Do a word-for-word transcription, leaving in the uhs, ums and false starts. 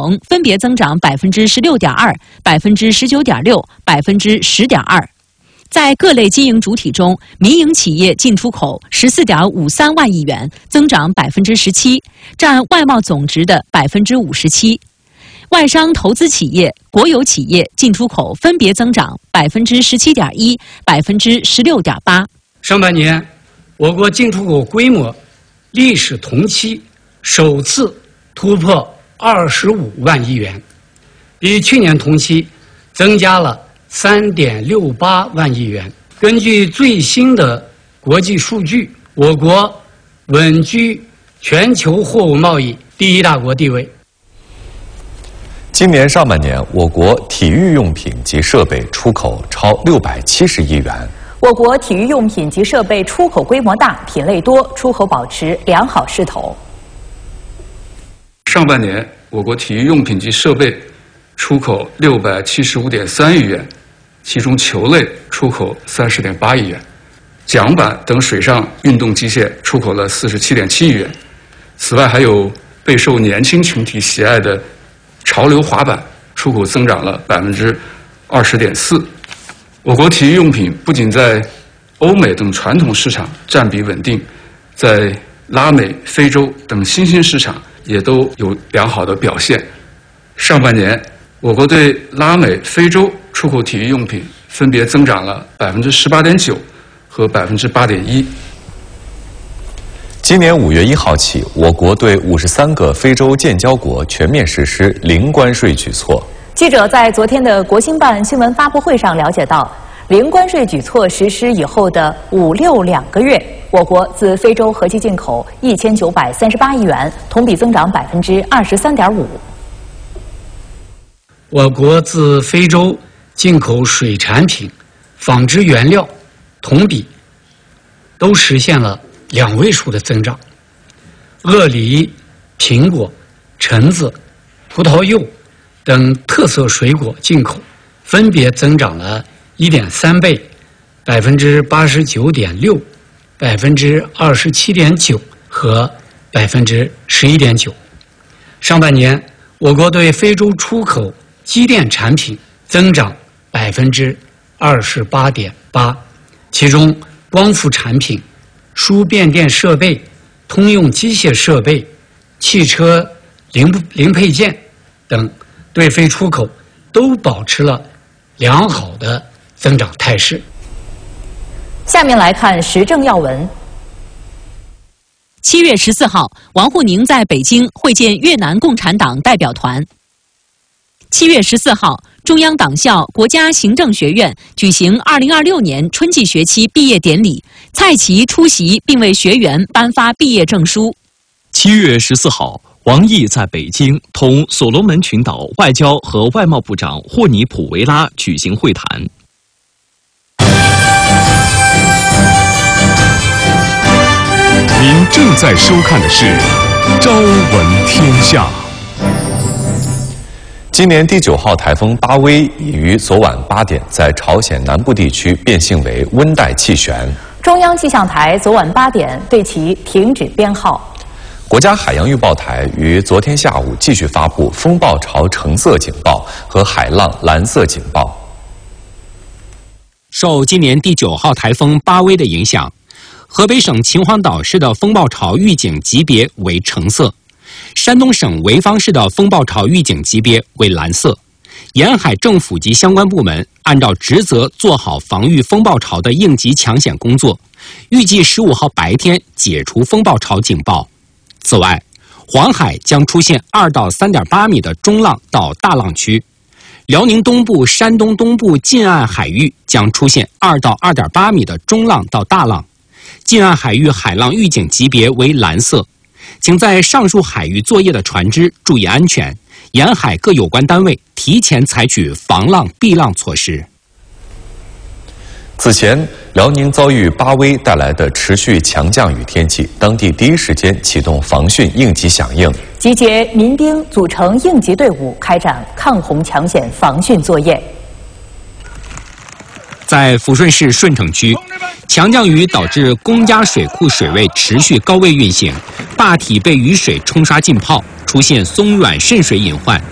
农分别增长百分之十六点二、百分之十九点六、百分之十点二。在各类经营主体中，民营企业进出口十四点五三万亿元，增长百分之十七，占外贸总值的百分之五十七。外商投资企业、国有企业进出口分别增长百分之十七点一、百分之十六点八。 上半年，我国进出口规模历史同期首次突破二十五万亿元，比去年同期增加了三点六八万亿元。根据最新的国际数据，我国稳居全球货物贸易第一大国地位。 今年上半年，我国体育用品及设备出口超六百七十亿元。 我国体育用品及设备出口规模大、品类多，出口保持良好势头。 上半年，我国体育用品及设备出口六百七十五点三亿元，其中球类出口三十点八亿元，桨板等水上运动机械出口了四十七点七亿元。此外，还有备受年轻群体喜爱的潮流滑板出口增长了百分之二十点四。我国体育用品不仅在欧美等传统市场占比稳定，在拉美、非洲等新兴市场也都有良好的表现。上半年，我国对拉美、非洲出口体育用品分别增长了百分之十八点九和百分之八点一。 今年五月一号起，我国对五十三个非洲建交国全面实施零关税举措。 记者在昨天的国新办新闻发布会上了解到，零关税举措实施以后的五六两个月，我国自非洲合计进口一千九百三十八亿元，同比增长百分之二十三点五。 我国自非洲进口水产品、纺织原料，同比都实现了两位数的增长。鳄梨、苹果、橙子、葡萄柚等特色水果进口分别增长了一点三倍、百分之八十九点六、百分之二十七点九和百分之十一点九。上半年，我国对非洲出口机电产品增长百分之二十八点八，其中光伏产品、输变电设备、通用机械设备、汽车零零配件等对非出口都保持了良好的增长态势。 下面来看时政要闻。 七月十四号，王沪宁在北京会见越南共产党代表团。七月十四号，中央党校国家行政学院举行二零二六年春季学期毕业典礼，蔡奇出席并为学员颁发毕业证书。 七月十四号，王毅在北京同所罗门群岛外交和外贸部长霍尼普维拉举行会谈。 您正在收看的是《朝闻天下》。 今年第九号台风巴威已于昨晚八点在朝鲜南部地区变性为温带气旋。 中央气象台昨晚八点对其停止编号。 国家海洋预报台于昨天下午继续发布风暴潮橙色警报和海浪蓝色警报。 受今年第九号台风巴威的影响，河北省秦皇岛市的风暴潮预警级别为橙色，山东省潍坊市的风暴潮预警级别为蓝色。沿海政府及相关部门按照职责做好防御风暴潮的应急抢险工作，预计十五号白天解除风暴潮警报。此外，黄海将出现二到三点八米的中浪到大浪区，辽宁东部、山东东部近岸海域将出现二到二点八米的中浪到大浪，近岸海域海浪预警级别为蓝色。请在上述海域作业的船只注意安全，沿海各有关单位提前采取防浪避浪措施。 此前，辽宁遭遇巴威带来的持续强降雨天气，当地第一时间启动防汛应急响应， 集结民兵组成应急队伍，开展抗洪抢险防汛作业。 在抚顺市顺城区，强降雨导致公家水库水位持续高位运行，坝体被雨水冲刷浸泡，出现松软渗水隐患。